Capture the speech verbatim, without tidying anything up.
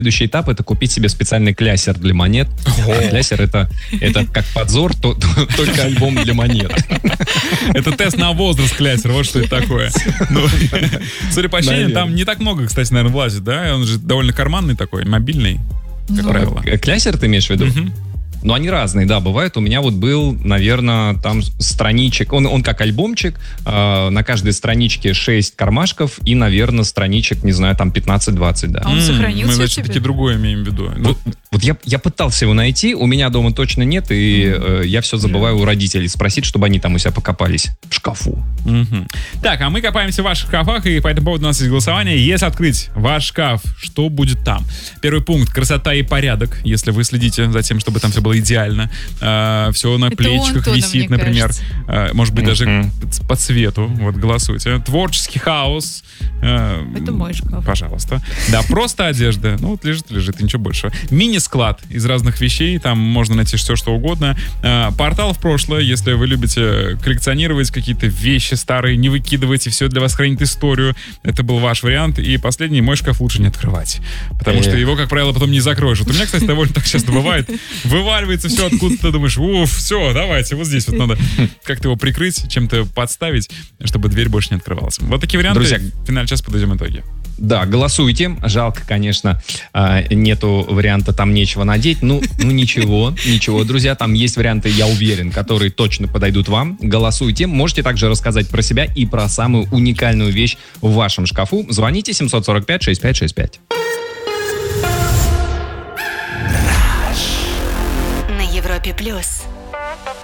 Следующий этап — это купить себе специальный клясер для монет. А клясер — это, это как подзор, то, то, только альбом для монет. Это тест на возраст клясер, вот что это такое. Ну, судя по ощущениям, там не так много, кстати, наверное, влазит, да? Он же довольно карманный такой, мобильный, как ну, правило. Клясер ты имеешь в виду? Угу. Ну, они разные, да, бывают. У меня вот был, наверное, там страничек, он, он как альбомчик, э, на каждой страничке шесть кармашков и, наверное, страничек, не знаю, там пятнадцать-двадцать, да. А он М-м, сохранился мы, у значит, тебя? таки другое имеем в виду. Вот, вот я, я пытался его найти, у меня дома точно нет, и э, я все забываю у родителей спросить, чтобы они там у себя покопались в шкафу. Угу. Так, а мы копаемся в ваших шкафах, и по этому поводу у нас есть голосование. Если открыть ваш шкаф, что будет там? Первый пункт — красота и порядок, если вы следите за тем, чтобы там все было идеально. Uh, все на это плечиках Антона, висит, мне например. Uh, может быть, Mm-hmm. даже по цвету. Вот, голосуйте. Творческий хаос. Uh, Это мой шкаф. Пожалуйста. Да, просто одежда. Ну, вот лежит, лежит, и ничего большего. Мини-склад из разных вещей. Там можно найти все, что угодно. Uh, портал в прошлое. Если вы любите коллекционировать какие-то вещи старые, не выкидывайте, все для вас хранит историю. Это был ваш вариант. И последний: мой шкаф лучше не открывать. Потому что его, как правило, потом не закроешь. Вот у меня, кстати, довольно так часто бывает. Вываливается все откуда ты думаешь, уф, все, давайте, вот здесь вот надо как-то его прикрыть, чем-то подставить, чтобы дверь больше не открывалась. Вот такие варианты. Друзья, в финале часа подведем итоги. Да, голосуйте. Жалко, конечно, нету варианта «там нечего надеть». Ну, ну ничего, ничего, друзья. Там есть варианты, я уверен, которые точно подойдут вам. Голосуйте. Можете также рассказать про себя и про самую уникальную вещь в вашем шкафу. Звоните семь сорок пять шестьдесят пять шестьдесят пять. На Европе Плюс.